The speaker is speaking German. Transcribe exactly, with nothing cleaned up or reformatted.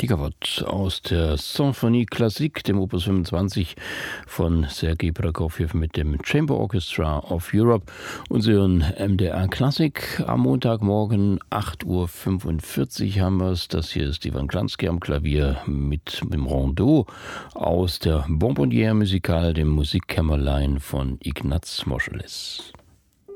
Die Gavotte aus der Symphonie Classique, dem Opus fünfundzwanzig von Sergei Prokofjew mit dem Chamber Orchestra of Europe. Und Sie hören M D R Klassik am Montagmorgen, acht Uhr fünfundvierzig haben wir es. Das hier ist Ivan Klansky am Klavier mit dem Rondeau aus der Bonbonnière Musicale, dem Musikkämmerlein von Ignaz Moscheles.